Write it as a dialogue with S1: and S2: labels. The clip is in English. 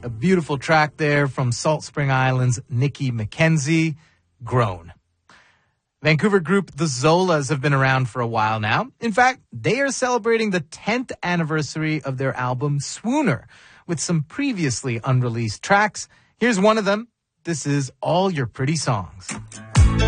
S1: A beautiful track there from Salt Spring Island's Nikki McKenzie, Grown. Vancouver group The Zolas have been around for a while now. In fact, they are celebrating the 10th anniversary of their album Swooner with some previously unreleased tracks. Here's one of them. This is All Your Pretty Songs.